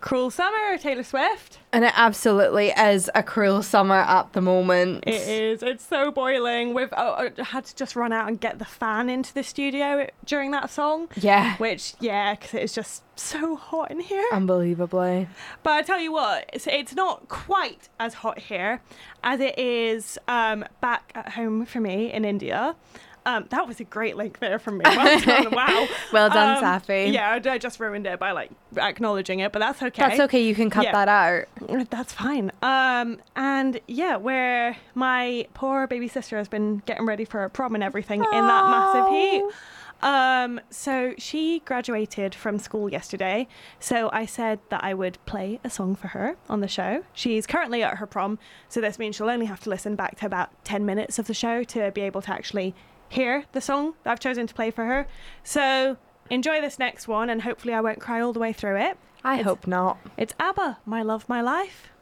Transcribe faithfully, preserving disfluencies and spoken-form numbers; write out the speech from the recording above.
Cruel Summer, Taylor Swift. And it absolutely is a cruel summer at the moment. It is. It's so boiling. We've oh, I had to just run out and get the fan into the studio during that song. Yeah. Which, yeah, because it's just so hot in here. Unbelievably. But I tell you what, it's, it's not quite as hot here as it is um, back at home for me in India. Um, that was a great link there from me. Well done. Wow. Well done, um, Safi. Yeah, I I just ruined it by like acknowledging it, but that's okay. That's okay. You can cut Yeah. that out. That's fine. Um, and yeah, where my poor baby sister has been getting ready for her prom and everything in that massive heat. Um, so she graduated from school yesterday. So I said that I would play a song for her on the show. She's currently at her prom. So this means she'll only have to listen back to about ten minutes of the show to be able to actually hear the song that I've chosen to play for her. So enjoy this next one and hopefully I won't cry all the way through it. I It's- hope not. It's ABBA, My Love, My Life.